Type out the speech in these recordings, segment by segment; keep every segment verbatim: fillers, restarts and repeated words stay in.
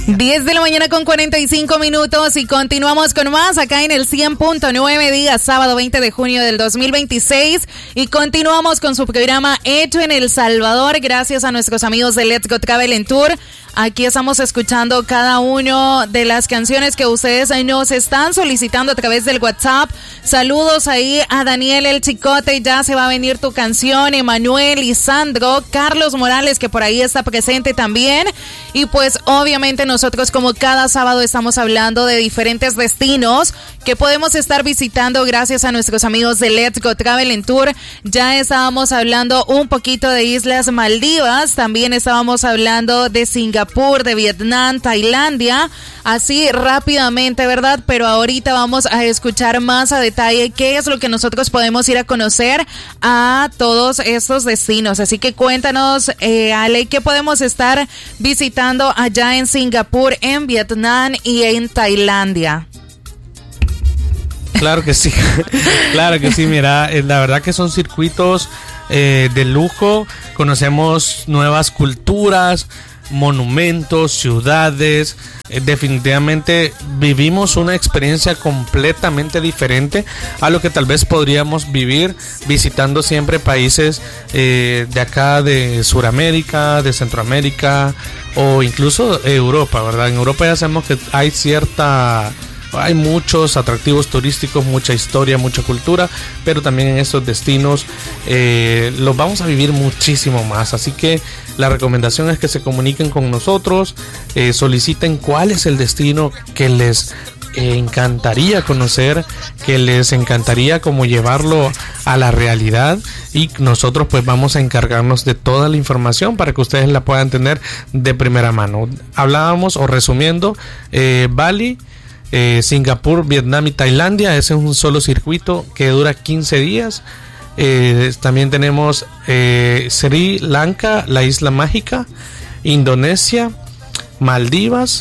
diez de la mañana con cuarenta y cinco minutos y continuamos con más acá en el cien punto nueve, día sábado veinte de junio del dos mil veintiséis, y continuamos con su programa Hecho en El Salvador, gracias a nuestros amigos de Let's Go Travel and Tour. Aquí estamos escuchando cada una de las canciones que ustedes nos están solicitando a través del WhatsApp. Saludos ahí a Daniel El Chicote, ya se va a venir tu canción, Emanuel, Lisandro, Carlos Morales, que por ahí está presente también. Y pues obviamente nosotros, como cada sábado, estamos hablando de diferentes destinos que podemos estar visitando gracias a nuestros amigos de Let's Go Travel and Tour. Ya estábamos hablando un poquito de Islas Maldivas, también estábamos hablando de Singapur, de Vietnam, Tailandia, así rápidamente, ¿verdad? Pero ahorita vamos a escuchar más a detalle qué es lo que nosotros podemos ir a conocer a todos estos destinos. Así que cuéntanos, eh, Ale, ¿qué podemos estar visitando allá en Singapur, en Vietnam y en Tailandia? Claro que sí, claro que sí, mira, la verdad que son circuitos eh, de lujo, conocemos nuevas culturas, monumentos, ciudades, eh, definitivamente vivimos una experiencia completamente diferente a lo que tal vez podríamos vivir visitando siempre países eh, de acá de Sudamérica, de Centroamérica o incluso Europa, ¿verdad? En Europa ya sabemos que hay cierta... Hay muchos atractivos turísticos, mucha historia, mucha cultura, pero también en estos destinos eh, los vamos a vivir muchísimo más. Así que la recomendación es que se comuniquen con nosotros, eh, soliciten cuál es el destino que les eh, encantaría conocer, que les encantaría como llevarlo a la realidad, y nosotros pues vamos a encargarnos de toda la información para que ustedes la puedan tener de primera mano. Hablábamos, o resumiendo, eh, Bali, Eh, Singapur, Vietnam y Tailandia. Ese es un solo circuito que dura quince días. Eh, también tenemos eh, Sri Lanka, la isla mágica, Indonesia, Maldivas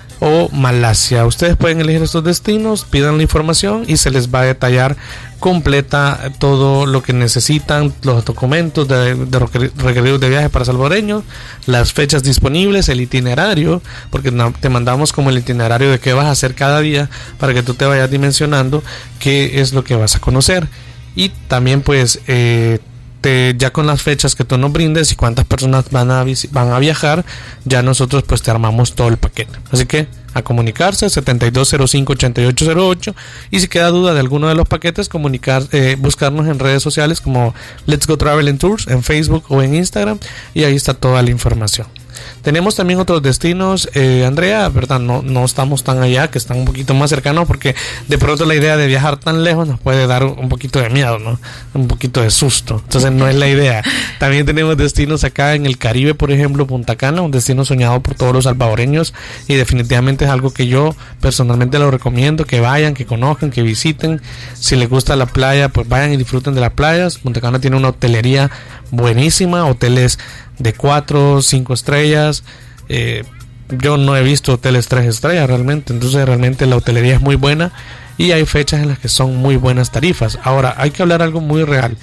o Malasia. Ustedes pueden elegir estos destinos, pidan la información y se les va a detallar completa todo lo que necesitan, los documentos de, de requeridos de viaje para salvadoreños, las fechas disponibles, el itinerario, porque no, te mandamos como el itinerario de qué vas a hacer cada día para que tú te vayas dimensionando qué es lo que vas a conocer. Y también pues eh, te, ya con las fechas que tú nos brindes y cuántas personas van a, van a viajar, ya nosotros pues te armamos todo el paquete. Así que a comunicarse, setenta y dos cero cinco, ochenta y ocho cero ocho, y si queda duda de alguno de los paquetes, comunicar, eh, buscarnos en redes sociales como Let's Go Travel and Tours en Facebook o en Instagram, y ahí está toda la información. Tenemos también otros destinos, eh, Andrea, verdad, no, no estamos tan allá, que están un poquito más cercanos, porque de pronto la idea de viajar tan lejos nos puede dar un poquito de miedo, ¿no? Un poquito de susto, entonces no es la idea. También tenemos destinos acá en el Caribe, por ejemplo, Punta Cana, un destino soñado por todos los salvadoreños, y definitivamente es algo que yo personalmente lo recomiendo, que vayan, que conozcan, que visiten. Si les gusta la playa, pues vayan y disfruten de las playas. Punta Cana tiene una hotelería buenísima, hoteles de cuatro, cinco estrellas. Eh, yo no he visto hoteles tres estrellas realmente, entonces realmente la hotelería es muy buena y hay fechas en las que son muy buenas tarifas. Ahora, hay que hablar algo muy real.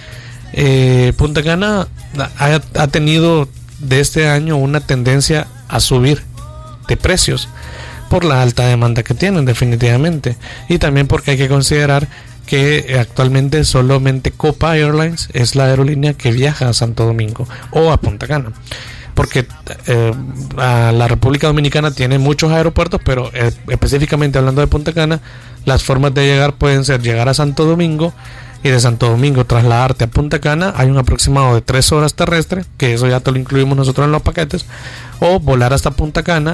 Eh, Punta Cana ha, ha tenido de este año una tendencia a subir de precios por la alta demanda que tienen, definitivamente, y también porque hay que considerar que actualmente solamente Copa Airlines es la aerolínea que viaja a Santo Domingo o a Punta Cana, porque eh, a la República Dominicana tiene muchos aeropuertos, pero eh, específicamente hablando de Punta Cana, las formas de llegar pueden ser llegar a Santo Domingo y de Santo Domingo trasladarte a Punta Cana. Hay un aproximado de tres horas terrestre, que eso ya te lo incluimos nosotros en los paquetes, o volar hasta Punta Cana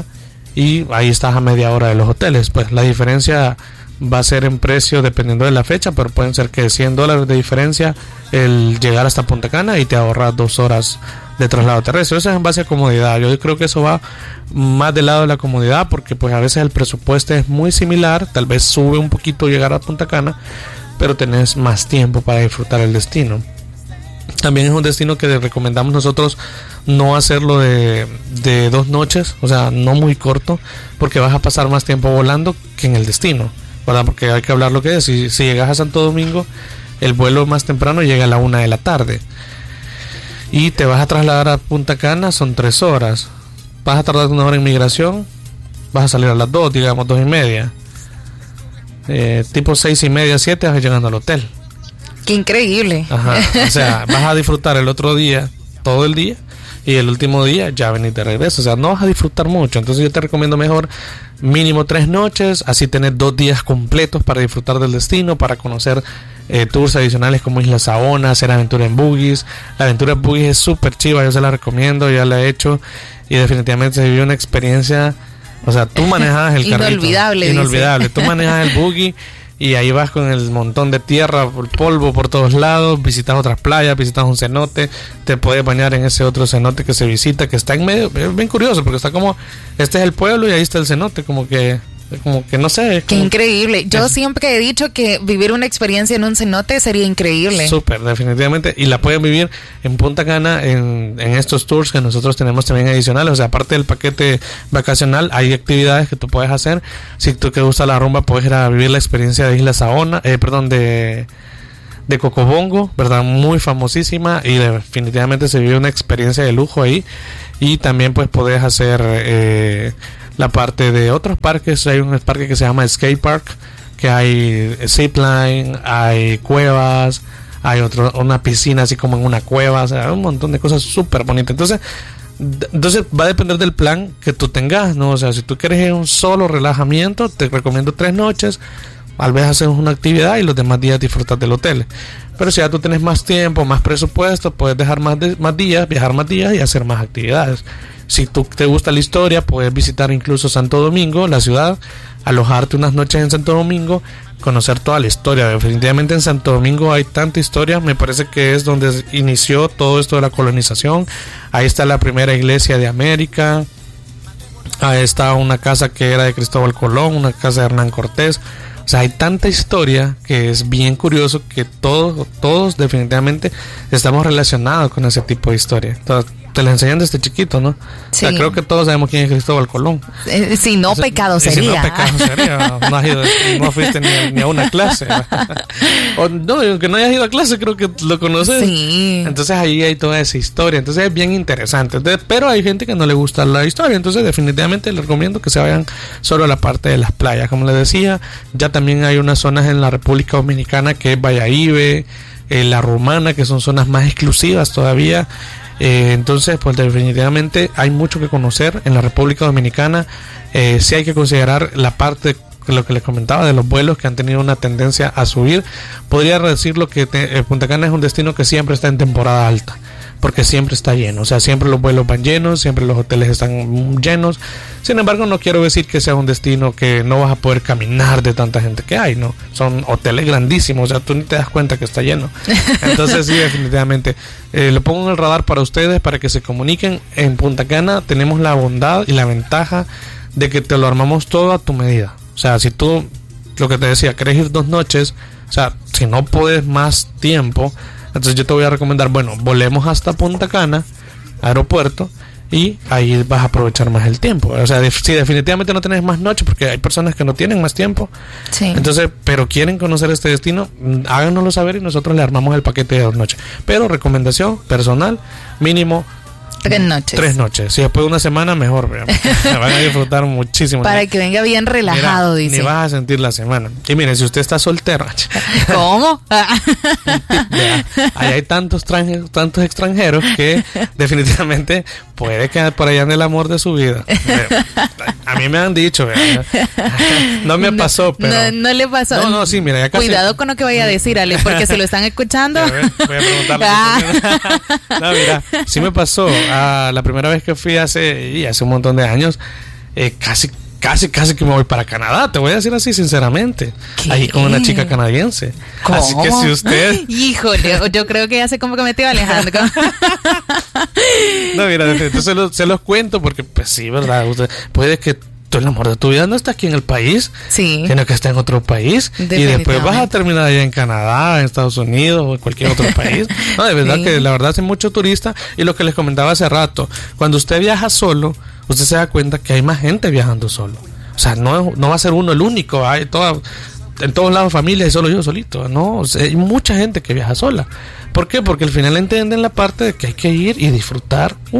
y ahí estás a media hora de los hoteles. Pues la diferencia va a ser en precio dependiendo de la fecha, pero pueden ser que cien dólares de diferencia el llegar hasta Punta Cana y te ahorras dos horas de traslado terrestre. Eso es en base a comodidad. Yo creo que eso va más del lado de la comodidad, porque pues a veces el presupuesto es muy similar, tal vez sube un poquito llegar a Punta Cana, pero tenés más tiempo para disfrutar el destino. También es un destino que recomendamos nosotros no hacerlo de, de dos noches, o sea, no muy corto, porque vas a pasar más tiempo volando que en el destino, ¿verdad? Porque hay que hablar lo que es. Si, si llegas a Santo Domingo, el vuelo más temprano llega a la una de la tarde y te vas a trasladar a Punta Cana, son tres horas. Vas a tardar una hora en migración, vas a salir a las dos, digamos, dos y media. Eh, tipo seis y media, siete, vas llegando al hotel. ¡Qué increíble! Ajá, o sea, vas a disfrutar el otro día, todo el día, y el último día ya venís de regreso. O sea, no vas a disfrutar mucho. Entonces yo te recomiendo mejor mínimo tres noches, así tener dos días completos para disfrutar del destino, para conocer eh, tours adicionales como Isla Saona, hacer aventura en buggies. La aventura en buggies es súper chiva, yo se la recomiendo, ya la he hecho y definitivamente se vivió una experiencia. O sea, tú manejas el carrito. Inolvidable. Inolvidable. Tú manejas el buggy y ahí vas con el montón de tierra, polvo por todos lados, visitas otras playas, visitas un cenote, te puedes bañar en ese otro cenote que se visita, que está en medio, es bien curioso, porque está como, este es el pueblo y ahí está el cenote, como que... como que no sé. Qué increíble. Yo es, siempre he dicho que vivir una experiencia en un cenote sería increíble. Súper, definitivamente. Y la pueden vivir en Punta Cana en, en estos tours que nosotros tenemos también adicionales. O sea, aparte del paquete vacacional, hay actividades que tú puedes hacer. Si tú te gusta la rumba, puedes ir a vivir la experiencia de Isla Saona, eh, perdón, de... de Cocobongo, ¿verdad? Muy famosísima y definitivamente se vive una experiencia de lujo ahí. Y también pues podés hacer eh, la parte de otros parques. Hay un parque que se llama Skate Park, que hay zipline, hay cuevas, hay otro, una piscina así como en una cueva, o sea, un montón de cosas súper bonitas. Entonces, d- entonces va a depender del plan que tú tengas, ¿no? O sea, si tú quieres un solo relajamiento, te recomiendo tres noches. Tal vez haces una actividad y los demás días disfrutas del hotel. Pero si ya tú tienes más tiempo, más presupuesto, puedes dejar más, de, más días, viajar más días y hacer más actividades. Si tú te gusta la historia, puedes visitar incluso Santo Domingo, la ciudad, alojarte unas noches en Santo Domingo, conocer toda la historia. Definitivamente en Santo Domingo hay tanta historia. Me parece que es donde inició todo esto de la colonización. Ahí está la primera iglesia de América. Ahí está una casa que era de Cristóbal Colón, una casa de Hernán Cortés. O sea, hay tanta historia que es bien curioso que todos, todos definitivamente estamos relacionados con ese tipo de historia. Entonces, te la enseñan desde chiquito, ¿no? Sí. O sea, creo que todos sabemos quién es Cristóbal Colón. Eh, si no, o sea, pecado sería. Si no, pecado sería. No, has ido, no fuiste ni, ni a una clase. O no, aunque no hayas ido a clase, creo que lo conoces. Sí. Entonces ahí hay toda esa historia. Entonces es bien interesante. Entonces, pero hay gente que no le gusta la historia. Entonces definitivamente les recomiendo que se vayan solo a la parte de las playas. Como les decía, ya también hay unas zonas en la República Dominicana que es Bayahíbe, eh, La Romana, que son zonas más exclusivas todavía. Eh, entonces pues definitivamente hay mucho que conocer en la República Dominicana. Eh, sí hay que considerar la parte, lo que les comentaba, de los vuelos que han tenido una tendencia a subir. Podría decirlo que te, eh, Punta Cana es un destino que siempre está en temporada alta, porque siempre está lleno, o sea, siempre los vuelos van llenos, siempre los hoteles están llenos. Sin embargo, no quiero decir que sea un destino que no vas a poder caminar de tanta gente que hay, ¿no? Son hoteles grandísimos, o sea, tú ni te das cuenta que está lleno. Entonces, sí, definitivamente, eh, lo pongo en el radar para ustedes, para que se comuniquen. En Punta Cana tenemos la bondad y la ventaja de que te lo armamos todo a tu medida. O sea, si tú, lo que te decía, querés ir dos noches, o sea, si no puedes más tiempo, entonces yo te voy a recomendar, bueno, volemos hasta Punta Cana, aeropuerto, y ahí vas a aprovechar más el tiempo. O sea, si definitivamente no tenés más noches, porque hay personas que no tienen más tiempo, sí. Entonces, pero quieren conocer este destino, háganoslo saber y nosotros le armamos el paquete de dos noches. Pero recomendación personal, mínimo Tres noches. Tres noches. Si después de una semana, mejor. Van a disfrutar muchísimo. Para ¿no? que venga bien relajado, Mira, dice. Ni vas a sentir la semana. Y miren, si usted está soltero. ¿Cómo? Vea, ahí hay tantos, tranje, tantos extranjeros que definitivamente puede quedar por allá en el amor de su vida. A mí me han dicho. Vea, no me pasó, pero. No, no le pasó. No, no, sí, mira. Ya casi... Cuidado con lo que vaya a decir, Ale, porque si lo están escuchando. A ver, voy a preguntarle. Ah. No, mira, sí me pasó. Ah, la primera vez que fui hace, y hace un montón de años, eh, casi, casi, casi que me voy para Canadá, te voy a decir así sinceramente. ¿Qué? Ahí con una chica canadiense. ¿Cómo? Así que si usted... Híjole, yo creo que ya se comprometió Alejandro. No, mira, entonces se los, se los cuento porque, pues sí, ¿verdad? Usted, puede que el amor de tu vida no está aquí en el país, sí, sino que está en otro país y después vas a terminar allá en Canadá, en Estados Unidos o en cualquier otro país. No, de verdad sí. Que la verdad hay mucho turista y lo que les comentaba hace rato, cuando usted viaja solo, usted se da cuenta que hay más gente viajando solo. O sea, no, no va a ser uno el único, hay toda, en todos lados familia y solo yo solito. No, o sea, hay mucha gente que viaja sola. ¿Por qué? Porque al final entienden la parte de que hay que ir y disfrutar uno.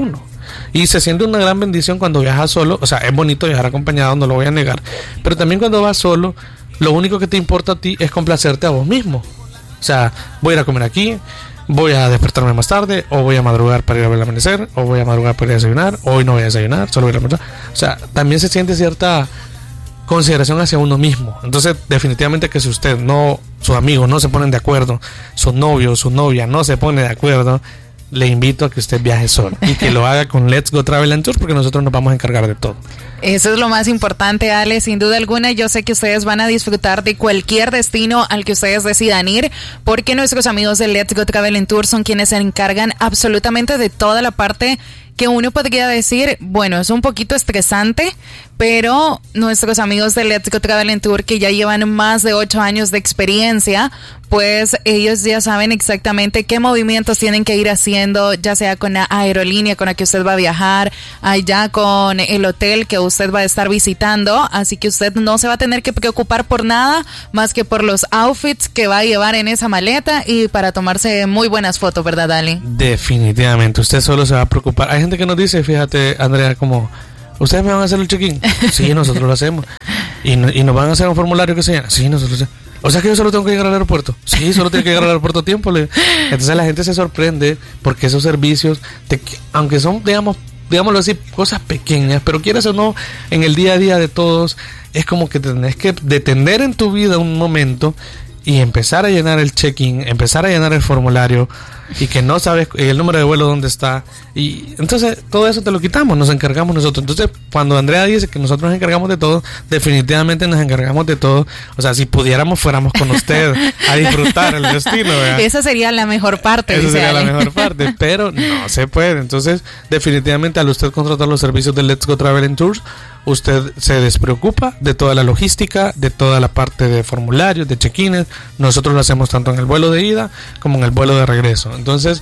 Y se siente una gran bendición cuando viajas solo. O sea, es bonito viajar acompañado, no lo voy a negar. Pero también cuando vas solo, lo único que te importa a ti es complacerte a vos mismo. O sea, voy a ir a comer aquí, voy a despertarme más tarde, o voy a madrugar para ir a ver el amanecer, o voy a madrugar para ir a desayunar, hoy no voy a desayunar, solo voy a ir a almorzar. O sea, también se siente cierta consideración hacia uno mismo. Entonces, definitivamente que si usted no, sus amigos no se ponen de acuerdo, su novio, su novia no se pone de acuerdo, le invito a que usted viaje solo y que lo haga con Let's Go Travel and Tour, porque nosotros nos vamos a encargar de todo. Eso es lo más importante, Ale, sin duda alguna. Yo sé que ustedes van a disfrutar de cualquier destino al que ustedes decidan ir, porque nuestros amigos de Let's Go Travel and Tour son quienes se encargan absolutamente de toda la parte que uno podría decir, bueno, es un poquito estresante, pero nuestros amigos de Let's Go Travel and Tour, que ya llevan más de ocho años de experiencia, pues ellos ya saben exactamente qué movimientos tienen que ir haciendo, ya sea con la aerolínea con la que usted va a viajar, allá con el hotel que usted va a estar visitando, así que usted no se va a tener que preocupar por nada más que por los outfits que va a llevar en esa maleta y para tomarse muy buenas fotos, ¿verdad, Ali? Definitivamente, usted solo se va a preocupar. Hay gente que nos dice, fíjate, Andrea, como, ¿ustedes me van a hacer el check-in? Sí, nosotros lo hacemos. ¿Y, no, y nos van a hacer un formulario que se llena? Sí, nosotros lo hacemos. O sea que yo solo tengo que llegar al aeropuerto. Sí, solo tengo que llegar al aeropuerto a tiempo. Entonces la gente se sorprende porque esos servicios, te, aunque son, digamos, digámoslo así, cosas pequeñas, pero quieras o no, en el día a día de todos, es como que tenés que detener en tu vida un momento y empezar a llenar el check-in, empezar a llenar el formulario y que no sabes el número de vuelo dónde está, y entonces todo eso te lo quitamos, nos encargamos nosotros. Entonces cuando Andrea dice que nosotros nos encargamos de todo, definitivamente nos encargamos de todo. O sea, si pudiéramos fuéramos con usted a disfrutar el destino, ¿verdad? Esa sería la mejor parte. Esa sería Ale. la mejor parte, pero no se puede. Entonces definitivamente al usted contratar los servicios de Let's Go Travel and Tours, usted se despreocupa de toda la logística, de toda la parte de formularios, de check-ins. Nosotros lo hacemos tanto en el vuelo de ida como en el vuelo de regreso. Entonces,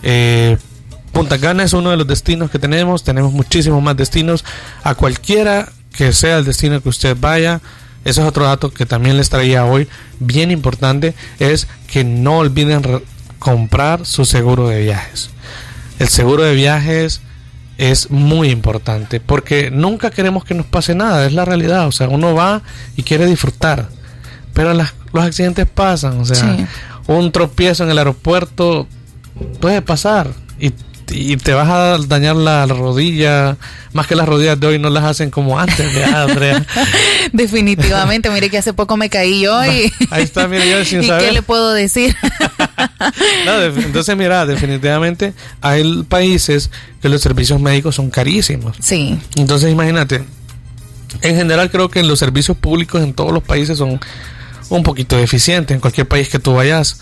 eh, Punta Cana es uno de los destinos que tenemos. Tenemos muchísimos más destinos. A cualquiera que sea el destino que usted vaya, eso es otro dato que también les traía hoy, bien importante, es que no olviden re- comprar su seguro de viajes. El seguro de viajes es muy importante porque nunca queremos que nos pase nada, es la realidad. O sea, uno va y quiere disfrutar, pero las, los accidentes pasan. O sea, sí. Un tropiezo en el aeropuerto puede pasar y, y te vas a dañar la, la rodilla. Más que las rodillas de hoy no las hacen como antes, ¿verdad, Andrea? Definitivamente, mire que hace poco me caí yo y... Ahí está, mire, yo sin ¿Y saber. qué le puedo decir? No, entonces mira, definitivamente hay países que los servicios médicos son carísimos. Sí. Entonces imagínate, en general creo que los servicios públicos en todos los países son un poquito deficientes, en cualquier país que tú vayas.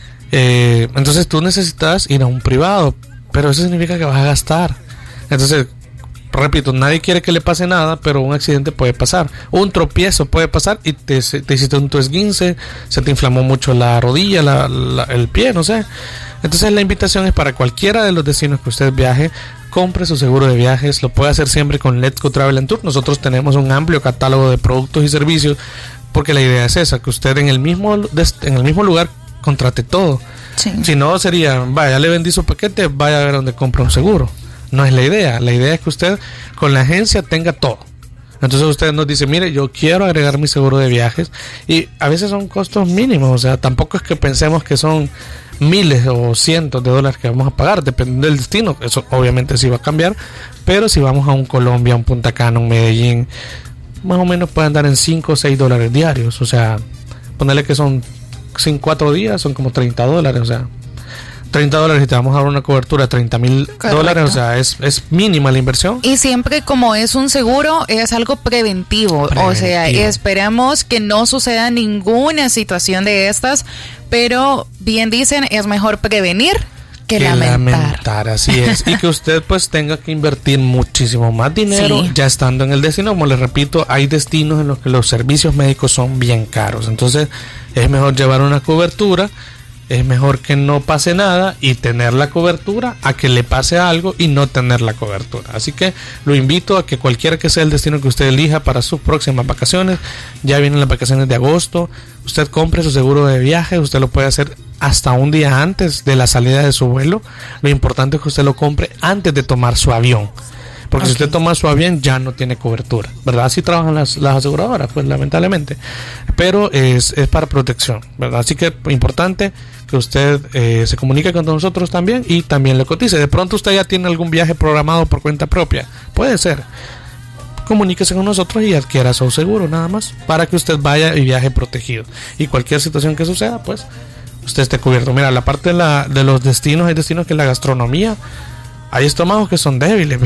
Eh, entonces tú necesitas ir a un privado, pero eso significa que vas a gastar. Entonces, repito, nadie quiere que le pase nada, pero un accidente puede pasar, un tropiezo puede pasar y te, te hiciste un tu esguince, se te inflamó mucho la rodilla, la, la, el pie, no sé. Entonces la invitación es para cualquiera de los destinos que usted viaje, compre su seguro de viajes. Lo puede hacer siempre con Let's Go Travel and Tour. Nosotros tenemos un amplio catálogo de productos y servicios, porque la idea es esa, que usted en el mismo, en el mismo lugar contrate todo. Sí. Si no sería, vaya, le vendí su paquete, vaya a ver dónde compra un seguro. No es la idea. La idea es que usted con la agencia tenga todo. Entonces usted nos dice, mire, yo quiero agregar mi seguro de viajes, y a veces son costos mínimos. O sea, tampoco es que pensemos que son miles o cientos de dólares que vamos a pagar, depende del destino. Eso obviamente sí va a cambiar, pero si vamos a un Colombia, un Punta Cana, un Medellín, más o menos puede andar en cinco o seis dólares diarios. O sea, ponerle que son sin cuatro días, son como treinta dólares. O sea, treinta dólares y te vamos a dar una cobertura de treinta mil dólares, o sea, es, es mínima la inversión. Y siempre, como es un seguro, es algo preventivo, preventivo. O sea, esperamos que no suceda ninguna situación de estas, pero bien dicen, es mejor prevenir que, que lamentar. lamentar. Así es. Y que usted pues tenga que invertir muchísimo más dinero, sí, ya estando en el destino. Como les repito, hay destinos en los que los servicios médicos son bien caros, entonces es mejor llevar una cobertura es mejor que no pase nada y tener la cobertura a que le pase algo y no tener la cobertura. Así que lo invito a que cualquiera que sea el destino que usted elija para sus próximas vacaciones, ya vienen las vacaciones de agosto, usted compre su seguro de viaje. Usted lo puede hacer hasta un día antes de la salida de su vuelo. Lo importante es que usted lo compre antes de tomar su avión, porque okay. si usted toma su avión ya no tiene cobertura, ¿verdad? Así trabajan las, las aseguradoras, pues lamentablemente, pero es, es para protección, ¿verdad? Así que importante que usted eh, se comunique con nosotros también y también le cotice. De pronto usted ya tiene algún viaje programado por cuenta propia, puede ser. Comuníquese con nosotros y adquiera su seguro, nada más, para que usted vaya y viaje protegido. Y cualquier situación que suceda, pues usted esté cubierto. Mira, la parte de, la, de los destinos, hay destinos que la gastronomía, hay estómagos que son débiles.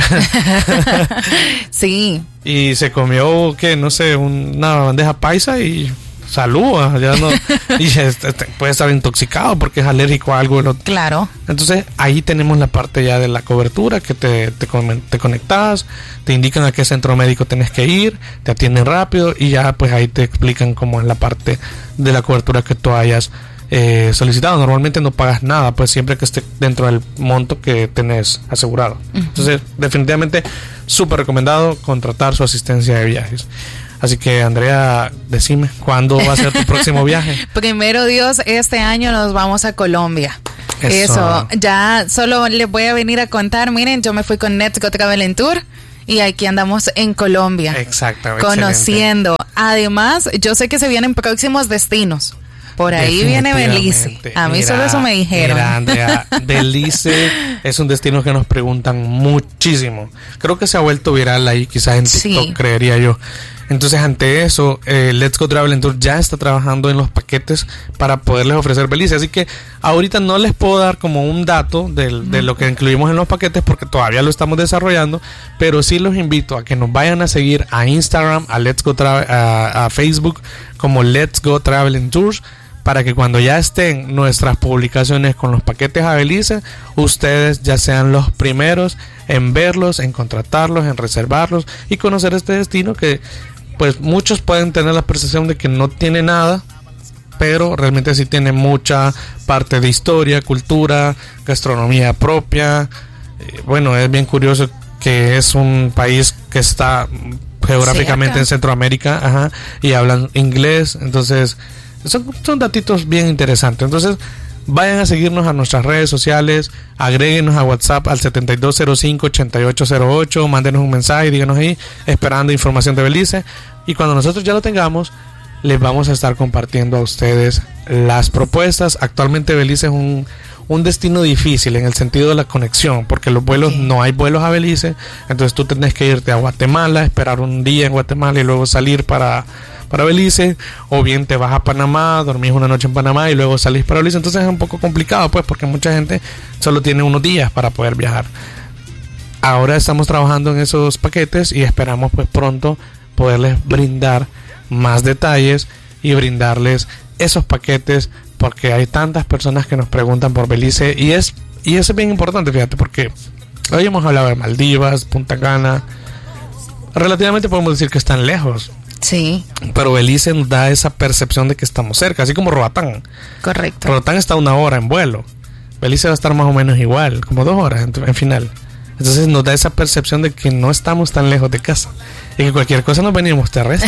Sí. Y se comió, que no sé, una bandeja paisa y salud, ya no, y este, puede estar intoxicado porque es alérgico a algo. Claro. Entonces ahí tenemos la parte ya de la cobertura, que te, te, te conectas, te indican a qué centro médico tenés que ir, te atienden rápido y ya pues ahí te explican cómo es la parte de la cobertura que tú hayas eh, solicitado. Normalmente no pagas nada, pues siempre que esté dentro del monto que tenés asegurado. Uh-huh. Entonces definitivamente súper recomendado contratar su asistencia de viajes. Así que, Andrea, decime, ¿cuándo va a ser tu próximo viaje? Primero Dios, este año nos vamos a Colombia. Eso. Eso, ya solo les voy a venir a contar. Miren, yo me fui con Let's Go Travel Tour y aquí andamos en Colombia. Exactamente. Conociendo. Excelente. Además, yo sé que se vienen próximos destinos. Por ahí viene Belice. A mí mira, solo eso me dijeron. Mira, Andrea, Belice es un destino que nos preguntan muchísimo. Creo que se ha vuelto viral ahí, quizás en TikTok, sí. creería yo. Entonces, ante eso, eh, Let's Go Travel Tour ya está trabajando en los paquetes para poderles ofrecer Belice. Así que ahorita no les puedo dar como un dato de, de lo que incluimos en los paquetes porque todavía lo estamos desarrollando, pero sí los invito a que nos vayan a seguir a Instagram, a Let's Go Travel, a, a Facebook como Let's Go Travel Tours, para que cuando ya estén nuestras publicaciones con los paquetes a Belice, ustedes ya sean los primeros en verlos, en contratarlos, en reservarlos y conocer este destino que pues muchos pueden tener la percepción de que no tiene nada, pero realmente sí tiene mucha parte de historia, cultura, gastronomía propia. Eh, bueno, es bien curioso que es un país que está geográficamente sí, en Centroamérica, ajá, y hablan inglés, entonces son, son datitos bien interesantes. Entonces vayan a seguirnos a nuestras redes sociales, agréguenos a WhatsApp al setenta y dos cero cinco, ochenta y ocho cero ocho, mándenos un mensaje, díganos ahí, esperando información de Belice, y cuando nosotros ya lo tengamos, les vamos a estar compartiendo a ustedes las propuestas. Actualmente Belice es un, un destino difícil en el sentido de la conexión, porque los vuelos, sí. no hay vuelos a Belice, entonces tú tenés que irte a Guatemala, esperar un día en Guatemala y luego salir para... para Belice, o bien te vas a Panamá, dormís una noche en Panamá y luego salís para Belice. Entonces es un poco complicado, pues, porque mucha gente solo tiene unos días para poder viajar. Ahora estamos trabajando en esos paquetes y esperamos pues pronto poderles brindar más detalles y brindarles esos paquetes, porque hay tantas personas que nos preguntan por Belice y es y eso es bien importante, fíjate, porque hoy hemos hablado de Maldivas, Punta Cana, relativamente podemos decir que están lejos. Sí. Pero Belice nos da esa percepción de que estamos cerca, así como Roatán. Correcto. Roatán está una hora en vuelo. Belice va a estar más o menos igual, como dos horas en, en final. Entonces nos da esa percepción de que no estamos tan lejos de casa y que cualquier cosa nos venimos terrestre.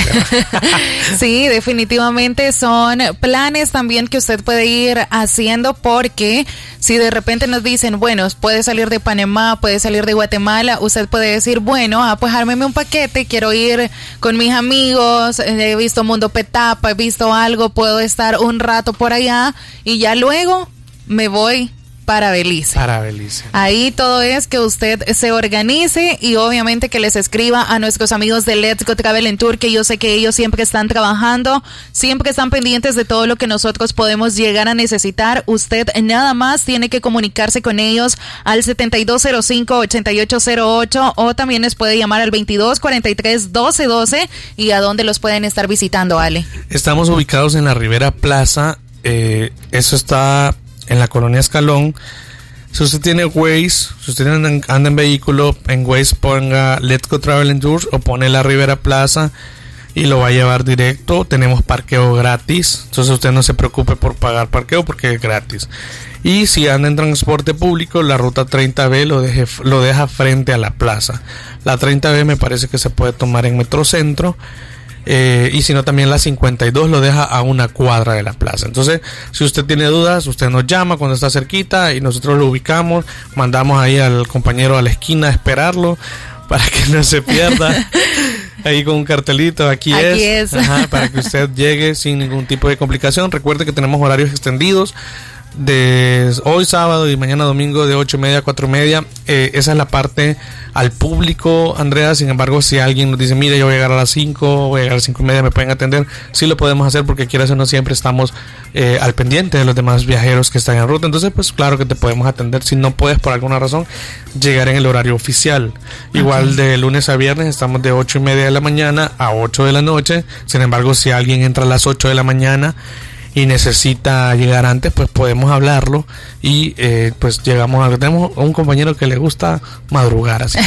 Sí, definitivamente son planes también que usted puede ir haciendo, porque si de repente nos dicen, bueno, puede salir de Panamá, puede salir de Guatemala, usted puede decir, bueno, ah, pues ármeme un paquete, quiero ir con mis amigos, he visto Mundo Petapa, he visto algo, puedo estar un rato por allá y ya luego me voy para Belice. Para Belice. Ahí todo es que usted se organice y obviamente que les escriba a nuestros amigos de Let's Go Travel Tour, que yo sé que ellos siempre están trabajando, siempre están pendientes de todo lo que nosotros podemos llegar a necesitar. Usted nada más tiene que comunicarse con ellos al setenta y dos cero cinco, ochenta y ocho cero ocho, o también les puede llamar al veintidós cuarenta y tres, doce doce. ¿Y a dónde los pueden estar visitando, Ale? Estamos ubicados en la Rivera Plaza. Eh, eso está en la colonia Escalón. Si usted tiene Waze, si usted anda en vehículo, en Waze ponga Let's Go Travel Tours o pone la Rivera Plaza y lo va a llevar directo. Tenemos parqueo gratis, entonces usted no se preocupe por pagar parqueo porque es gratis. Y si anda en transporte público, la ruta treinta B lo, deje, lo deja frente a la plaza. La treinta B me parece que se puede tomar en Metrocentro. Eh, y si no, también la cincuenta y dos lo deja a una cuadra de la plaza. Entonces, si usted tiene dudas, usted nos llama cuando está cerquita y nosotros lo ubicamos, mandamos ahí al compañero a la esquina a esperarlo para que no se pierda. Ahí con un cartelito, aquí, aquí es, es. Ajá, para que usted llegue sin ningún tipo de complicación. Recuerde que tenemos horarios extendidos de hoy sábado y mañana domingo de ocho y media a cuatro y media. Eh, esa es la parte al público, Andrea. Sin embargo, si alguien nos dice, mire, yo voy a llegar a las cinco, voy a llegar a las cinco y media, me pueden atender, sí lo podemos hacer, porque quieras o no, siempre estamos eh, al pendiente de los demás viajeros que están en ruta. Entonces, pues claro que te podemos atender. Si no puedes por alguna razón llegar en el horario oficial, igual okay. De lunes a viernes estamos de ocho y media de la mañana a ocho de la noche. Sin embargo, si alguien entra a las ocho de la mañana y necesita llegar antes, pues podemos hablarlo y eh, pues llegamos a... Tenemos un compañero que le gusta madrugar, así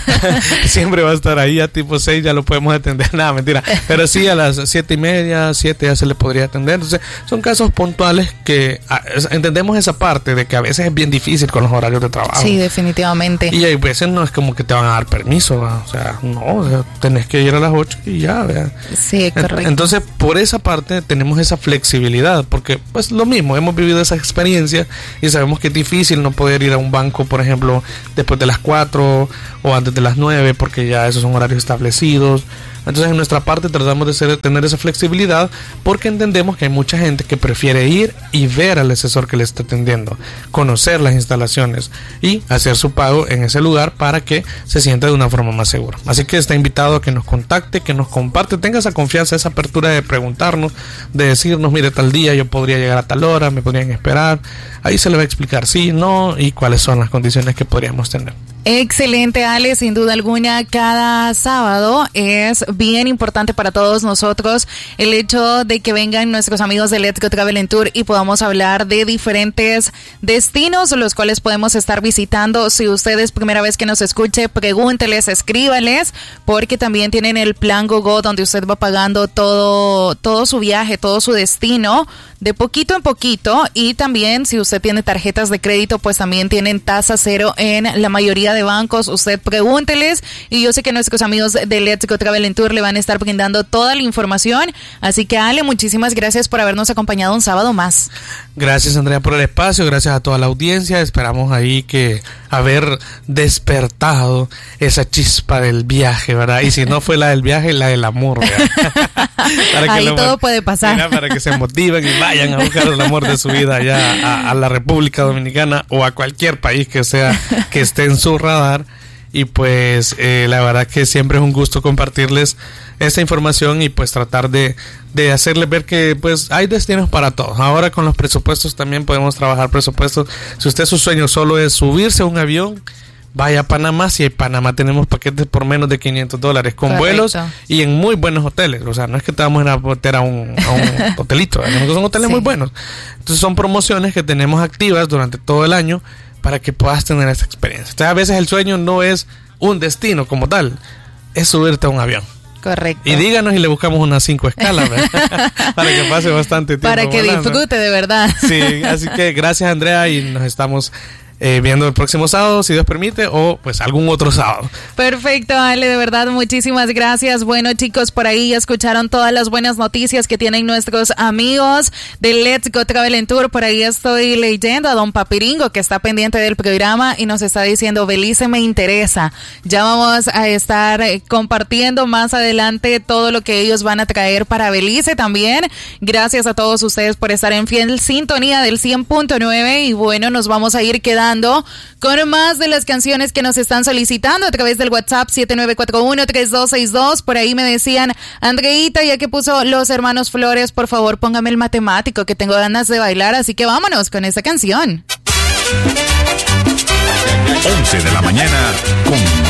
que siempre va a estar ahí a tipo seis, ya lo podemos atender. Nada, mentira, pero sí a las siete y media, siete ya se le podría atender. Entonces son casos puntuales que a, entendemos esa parte de que a veces es bien difícil con los horarios de trabajo. Sí, definitivamente. Y a veces no es como que te van a dar permiso, ¿verdad? O sea, no, o sea, tenés que ir a las ocho y ya, ¿verdad? Sí, correcto. Entonces, por esa parte tenemos esa flexibilidad, porque pues lo mismo, hemos vivido esa experiencia y sabemos que es difícil no poder ir a un banco, por ejemplo, después de las cuatro o antes de las nueve, porque ya esos son horarios establecidos. Entonces, en nuestra parte tratamos de ser, tener esa flexibilidad, porque entendemos que hay mucha gente que prefiere ir y ver al asesor que le está atendiendo, conocer las instalaciones y hacer su pago en ese lugar para que se sienta de una forma más segura. Así que está invitado a que nos contacte, que nos comparte, tenga esa confianza, esa apertura de preguntarnos, de decirnos, mire, tal día yo podría llegar a tal hora, me podrían esperar. Ahí se le va a explicar sí, no y cuáles son las condiciones que podríamos tener. Excelente, Ale, sin duda alguna, cada sábado es bien importante para todos nosotros el hecho de que vengan nuestros amigos de Let's Go Travel and Tour y podamos hablar de diferentes destinos los cuales podemos estar visitando. Si usted es primera vez que nos escuche, pregúnteles, escríbales, porque también tienen el plan GoGo, donde usted va pagando todo, todo su viaje, todo su destino, de poquito en poquito. Y también, si usted tiene tarjetas de crédito, pues también tienen tasa cero en la mayoría de bancos. Usted pregúnteles y yo sé que nuestros amigos de Let's Go Travel and Tour le van a estar brindando toda la información. Así que, Ale, muchísimas gracias por habernos acompañado un sábado más. Gracias, Andrea, por el espacio, gracias a toda la audiencia. Esperamos ahí que haber despertado esa chispa del viaje, ¿verdad? Y si no fue la del viaje, la del amor, ¿verdad? Para que ahí lo, todo puede pasar. Mira, para que se motiven y vayan a buscar el amor de su vida allá a, a la República Dominicana o a cualquier país que sea, que esté en su radar. Y pues eh, la verdad que siempre es un gusto compartirles esta información y pues tratar de, de hacerles ver que pues hay destinos para todos. Ahora con los presupuestos también podemos trabajar presupuestos. Si usted su sueño solo es subirse a un avión, vaya a Panamá. Si en Panamá tenemos paquetes por menos de quinientos dólares con Correcto. Vuelos y en muy buenos hoteles. O sea, no es que te vamos a meter a un, a un hotelito, son hoteles sí. muy buenos. Entonces son promociones que tenemos activas durante todo el año para que puedas tener esa experiencia. Entonces, a veces el sueño no es un destino como tal, es subirte a un avión. Correcto. Y díganos y le buscamos unas cinco escalas, ¿verdad? Para que pase bastante tiempo. Para que volando. Disfrute de verdad. Sí, así que gracias, Andrea, y nos estamos Eh, viendo el próximo sábado, si Dios permite, o pues algún otro sábado. Perfecto, Ale, de verdad, muchísimas gracias. Bueno, chicos, por ahí ya escucharon todas las buenas noticias que tienen nuestros amigos de Let's Go Travel and Tour. Por ahí estoy leyendo a don Papiringo, que está pendiente del programa y nos está diciendo, Belice me interesa. Ya vamos a estar compartiendo más adelante todo lo que ellos van a traer para Belice también. Gracias a todos ustedes por estar en fiel sintonía del cien punto nueve y bueno, nos vamos a ir quedando con más de las canciones que nos están solicitando a través del WhatsApp siete nueve cuatro uno, tres dos seis dos. Por ahí me decían, Andreita, ya que puso Los Hermanos Flores, por favor póngame el matemático, que tengo ganas de bailar, así que vámonos con esta canción. once de la mañana con